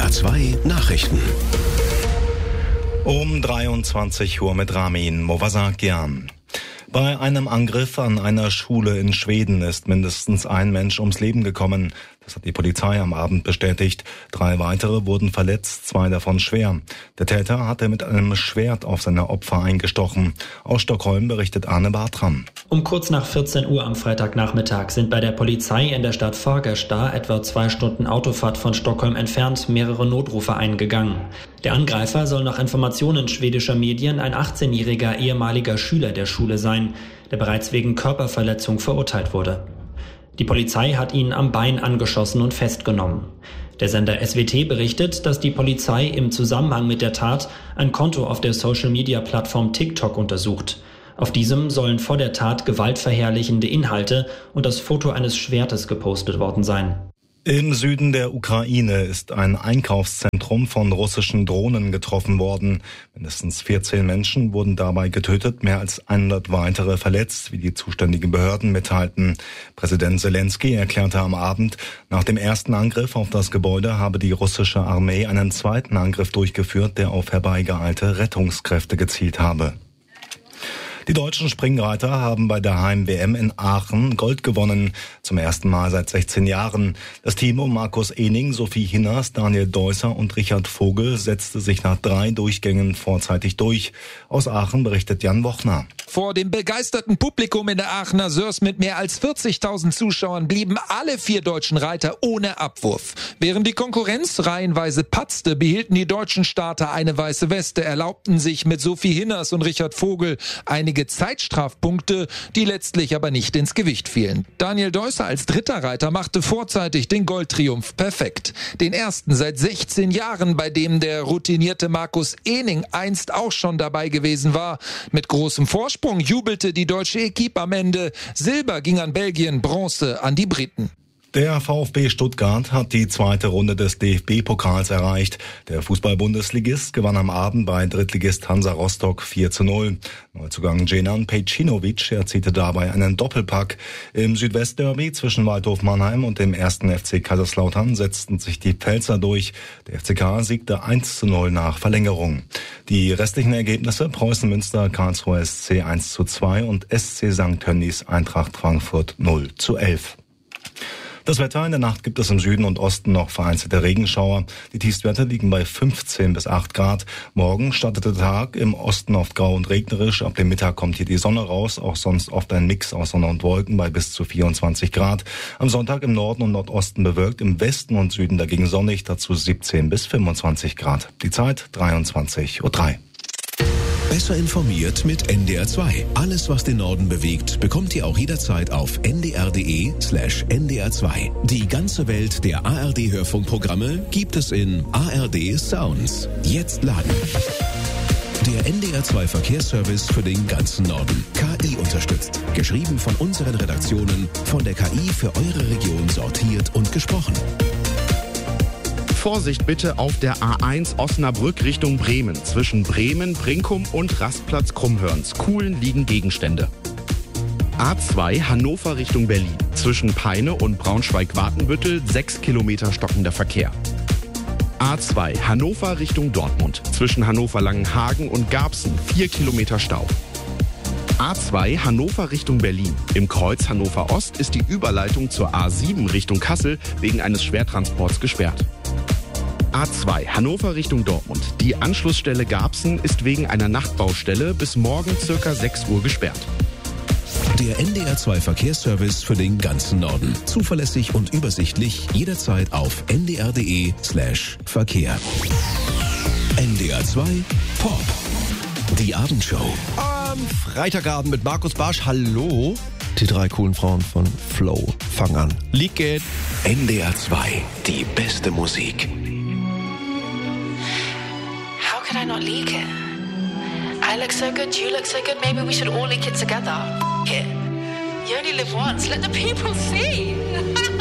NDR 2 Nachrichten. Um 23 Uhr mit Ramin Movasakian. Bei einem Angriff an einer Schule in Schweden ist mindestens ein Mensch ums Leben gekommen. Das hat die Polizei am Abend bestätigt. 3 weitere wurden verletzt, 2 davon schwer. Der Täter hatte mit einem Schwert auf seine Opfer eingestochen. Aus Stockholm berichtet Arne Bartram. Um kurz nach 14 Uhr am Freitagnachmittag sind bei der Polizei in der Stadt Fagersta, etwa 2 Stunden Autofahrt von Stockholm entfernt, mehrere Notrufe eingegangen. Der Angreifer soll nach Informationen schwedischer Medien ein 18-jähriger ehemaliger Schüler der Schule sein, der bereits wegen Körperverletzung verurteilt wurde. Die Polizei hat ihn am Bein angeschossen und festgenommen. Der Sender SWT berichtet, dass die Polizei im Zusammenhang mit der Tat ein Konto auf der Social-Media-Plattform TikTok untersucht. Auf diesem sollen vor der Tat gewaltverherrlichende Inhalte und das Foto eines Schwertes gepostet worden sein. Im Süden der Ukraine ist ein Einkaufszentrum von russischen Drohnen getroffen worden. Mindestens 14 Menschen wurden dabei getötet, mehr als 100 weitere verletzt, wie die zuständigen Behörden mitteilten. Präsident Zelensky erklärte am Abend, nach dem ersten Angriff auf das Gebäude habe die russische Armee einen zweiten Angriff durchgeführt, der auf herbeigeeilte Rettungskräfte gezielt habe. Die deutschen Springreiter haben bei der Heim-WM in Aachen Gold gewonnen. Zum ersten Mal seit 16 Jahren. Das Team um Markus Ehning, Sophie Hinners, Daniel Deusser und Richard Vogel setzte sich nach 3 Durchgängen vorzeitig durch. Aus Aachen berichtet Jan Wochner. Vor dem begeisterten Publikum in der Aachener Sörs mit mehr als 40.000 Zuschauern blieben alle 4 deutschen Reiter ohne Abwurf. Während die Konkurrenz reihenweise patzte, behielten die deutschen Starter eine weiße Weste, erlaubten sich mit Sophie Hinners und Richard Vogel einige Zeitstrafpunkte, die letztlich aber nicht ins Gewicht fielen. Daniel Deusser als dritter Reiter machte vorzeitig den Goldtriumph perfekt. Den ersten seit 16 Jahren, bei dem der routinierte Markus Ehning einst auch schon dabei gewesen war. Mit großem Vorsprung jubelte die deutsche Equipe am Ende. Silber ging an Belgien, Bronze an die Briten. Der VfB Stuttgart hat die 2. Runde des DFB-Pokals erreicht. Der Fußball-Bundesligist gewann am Abend bei Drittligist Hansa Rostock 4:0. Neuzugang Jenan Pejcinovic erzielte dabei einen Doppelpack. Im Südwestderby zwischen Waldhof Mannheim und dem 1. FC Kaiserslautern setzten sich die Pfälzer durch. Der FCK siegte 1:0 nach Verlängerung. Die restlichen Ergebnisse: Preußen Münster, Karlsruhe SC 1:2 und SC St. Tönnies Eintracht Frankfurt 0:11. Das Wetter: in der Nacht gibt es im Süden und Osten noch vereinzelte Regenschauer. Die Tiefstwerte liegen bei 15 bis 8 Grad. Morgen startet der Tag im Osten oft grau und regnerisch. Ab dem Mittag kommt hier die Sonne raus. Auch sonst oft ein Mix aus Sonne und Wolken bei bis zu 24 Grad. Am Sonntag im Norden und Nordosten bewölkt, im Westen und Süden dagegen sonnig, dazu 17 bis 25 Grad. Die Zeit 23:03 Uhr. Besser informiert mit NDR 2. Alles, was den Norden bewegt, bekommt ihr auch jederzeit auf ndr.de/ndr2. Die ganze Welt der ARD-Hörfunkprogramme gibt es in ARD Sounds. Jetzt laden. Der NDR 2 Verkehrsservice für den ganzen Norden. KI unterstützt. Geschrieben von unseren Redaktionen, von der KI für eure Region sortiert und gesprochen. Vorsicht bitte auf der A1 Osnabrück Richtung Bremen. Zwischen Bremen, Brinkum und Rastplatz Krummhörns. Kuhlen liegen Gegenstände. A2 Hannover Richtung Berlin. Zwischen Peine und Braunschweig-Watenbüttel 6 Kilometer stockender Verkehr. A2 Hannover Richtung Dortmund. Zwischen Hannover-Langenhagen und Garbsen 4 Kilometer Stau. A2 Hannover Richtung Berlin. Im Kreuz Hannover Ost ist die Überleitung zur A7 Richtung Kassel wegen eines Schwertransports gesperrt. A2 Hannover Richtung Dortmund. Die Anschlussstelle Garbsen ist wegen einer Nachtbaustelle bis morgen ca. 6 Uhr gesperrt. Der NDR 2 Verkehrsservice für den ganzen Norden. Zuverlässig und übersichtlich, jederzeit auf ndr.de/Verkehr. NDR 2 Pop. Die Abendshow. Am Freitagabend mit Markus Barsch. Hallo. Die 3 coolen Frauen von Flow. Fang an. Leak it. NDR 2. Die beste Musik. How could I not leak it? I look so good, you look so good, maybe we should all leak it together. It. You only live once, let the people see.